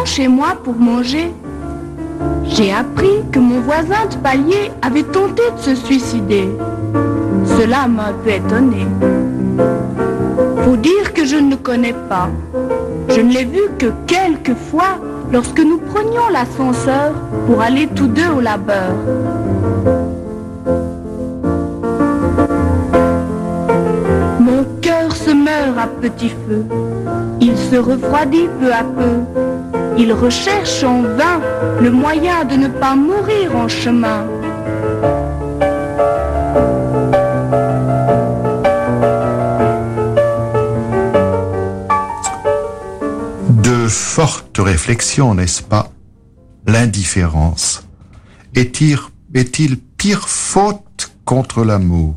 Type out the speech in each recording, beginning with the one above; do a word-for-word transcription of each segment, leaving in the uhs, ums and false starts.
chez moi pour manger, j'ai appris que mon voisin de palier avait tenté de se suicider. Cela m'a un peu étonnée. Faut dire que je ne le connais pas. Je ne l'ai vu que quelques fois lorsque nous prenions l'ascenseur pour aller tous deux au labeur. Mon cœur se meurt à petit feu. Il se refroidit peu à peu. Il recherche en vain le moyen de ne pas mourir en chemin. De fortes réflexions, n'est-ce pas? L'indifférence est-il, est-il pire faute contre l'amour?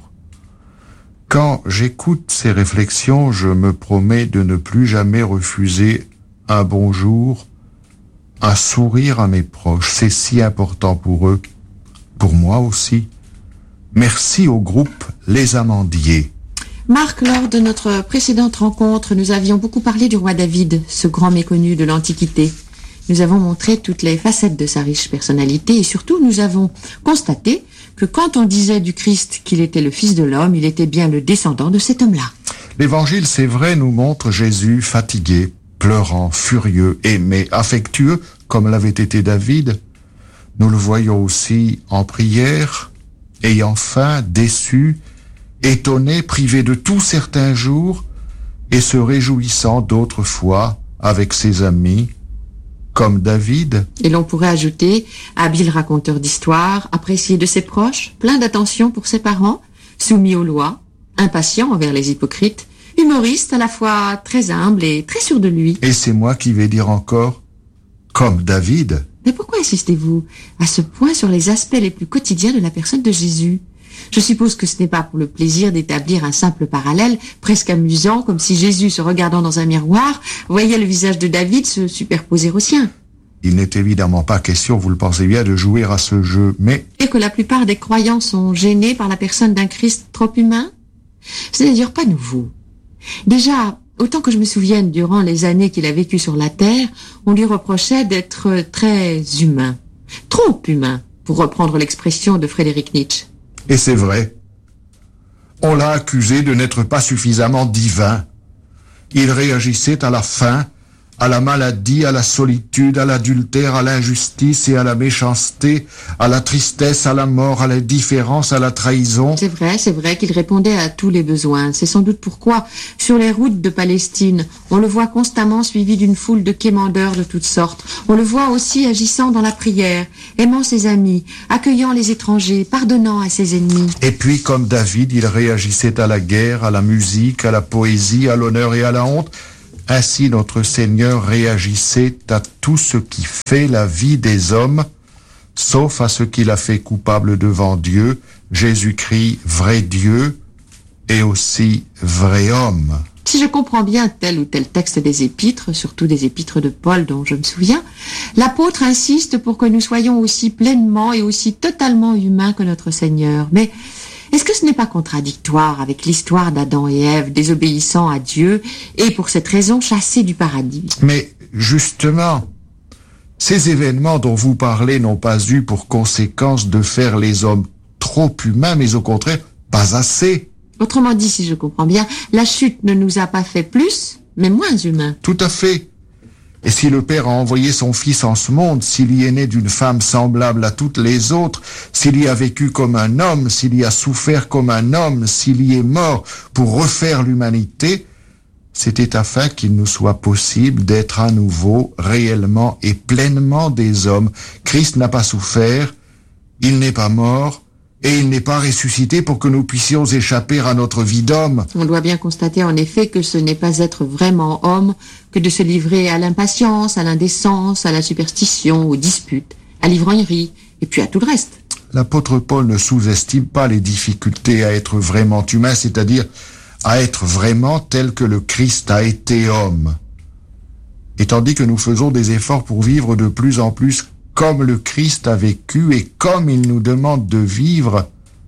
Quand j'écoute ces réflexions, je me promets de ne plus jamais refuser un bonjour, un sourire à mes proches. C'est si important pour eux, pour moi aussi. Merci au groupe Les Amandiers. Marc, lors de notre précédente rencontre, nous avions beaucoup parlé du roi David, ce grand méconnu de l'Antiquité. Nous avons montré toutes les facettes de sa riche personnalité et surtout nous avons constaté que quand on disait du Christ qu'il était le Fils de l'homme, il était bien le descendant de cet homme-là. L'Évangile, c'est vrai, nous montre Jésus fatigué, pleurant, furieux, aimé, affectueux, comme l'avait été David. Nous le voyons aussi en prière, ayant faim, déçu, étonné, privé de tout certains jours, et se réjouissant d'autres fois avec ses amis, comme David. Et l'on pourrait ajouter, habile raconteur d'histoire, apprécié de ses proches, plein d'attention pour ses parents, soumis aux lois, impatient envers les hypocrites, humoriste à la fois très humble et très sûr de lui. Et c'est moi qui vais dire encore, comme David. Mais pourquoi insistez-vous à ce point sur les aspects les plus quotidiens de la personne de Jésus ? Je suppose que ce n'est pas pour le plaisir d'établir un simple parallèle, presque amusant, comme si Jésus, se regardant dans un miroir, voyait le visage de David se superposer au sien. Il n'est évidemment pas question, vous le pensez bien, de jouer à ce jeu, mais... Et que la plupart des croyants sont gênés par la personne d'un Christ trop humain ? Ce n'est d'ailleurs pas nouveau. Déjà, autant que je me souvienne, durant les années qu'il a vécues sur la terre, on lui reprochait d'être très humain. Trop humain, pour reprendre l'expression de Frédéric Nietzsche. Et c'est vrai. On l'a accusé de n'être pas suffisamment divin. Il réagissait à la faim, à la maladie, à la solitude, à l'adultère, à l'injustice et à la méchanceté, à la tristesse, à la mort, à l'indifférence, à la trahison. C'est vrai, c'est vrai qu'il répondait à tous les besoins. C'est sans doute pourquoi, sur les routes de Palestine, on le voit constamment suivi d'une foule de quémandeurs de toutes sortes. On le voit aussi agissant dans la prière, aimant ses amis, accueillant les étrangers, pardonnant à ses ennemis. Et puis, comme David, il réagissait à la guerre, à la musique, à la poésie, à l'honneur et à la honte. Ainsi, notre Seigneur réagissait à tout ce qui fait la vie des hommes, sauf à ce qu'il a fait coupable devant Dieu, Jésus-Christ, vrai Dieu, et aussi vrai homme. Si je comprends bien tel ou tel texte des épîtres, surtout des épîtres de Paul dont je me souviens, l'apôtre insiste pour que nous soyons aussi pleinement et aussi totalement humains que notre Seigneur. Mais est-ce que ce n'est pas contradictoire avec l'histoire d'Adam et Ève désobéissant à Dieu et pour cette raison chassés du paradis ? Mais justement, ces événements dont vous parlez n'ont pas eu pour conséquence de faire les hommes trop humains, mais au contraire, pas assez. Autrement dit, si je comprends bien, la chute ne nous a pas fait plus, mais moins humains. Tout à fait. Et si le Père a envoyé son Fils en ce monde, s'il y est né d'une femme semblable à toutes les autres, s'il y a vécu comme un homme, s'il y a souffert comme un homme, s'il y est mort pour refaire l'humanité, c'était afin qu'il nous soit possible d'être à nouveau réellement et pleinement des hommes. Christ n'a pas souffert, il n'est pas mort, et il n'est pas ressuscité pour que nous puissions échapper à notre vie d'homme. On doit bien constater en effet que ce n'est pas être vraiment homme que de se livrer à l'impatience, à l'indécence, à la superstition, aux disputes, à l'ivrognerie, et puis à tout le reste. L'apôtre Paul ne sous-estime pas les difficultés à être vraiment humain, c'est-à-dire à être vraiment tel que le Christ a été homme. Et tandis que nous faisons des efforts pour vivre de plus en plus comme le Christ a vécu et comme il nous demande de vivre,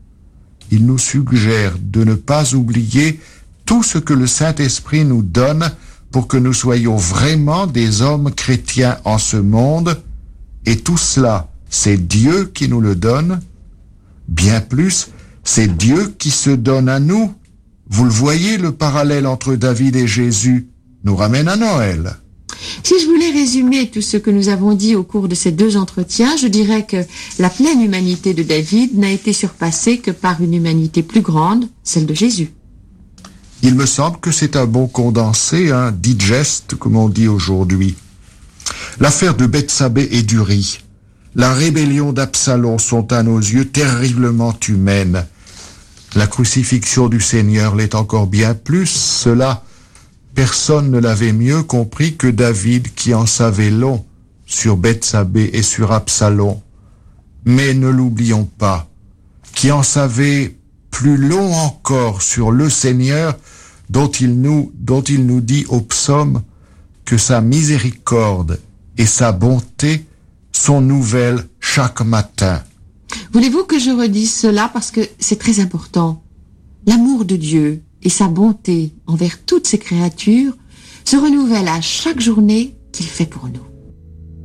il nous suggère de ne pas oublier tout ce que le Saint-Esprit nous donne pour que nous soyons vraiment des hommes chrétiens en ce monde, et tout cela, c'est Dieu qui nous le donne. Bien plus, c'est Dieu qui se donne à nous. Vous le voyez, le parallèle entre David et Jésus nous ramène à Noël. Si je voulais résumer tout ce que nous avons dit au cours de ces deux entretiens, je dirais que la pleine humanité de David n'a été surpassée que par une humanité plus grande, celle de Jésus. Il me semble que c'est un bon condensé, un digeste, comme on dit aujourd'hui. L'affaire de Bethsabée et d'Uri, la rébellion d'Absalom sont à nos yeux terriblement humaines. La crucifixion du Seigneur l'est encore bien plus. Cela, personne ne l'avait mieux compris que David qui en savait long sur Bethsabée et sur Absalom. Mais ne l'oublions pas, qui en savait plus long encore sur le Seigneur dont il nous, dont il nous dit au psaume que sa miséricorde et sa bonté sont nouvelles chaque matin. Voulez-vous que je redise cela parce que c'est très important. L'amour de Dieu et sa bonté envers toutes ses créatures se renouvellent à chaque journée qu'il fait pour nous.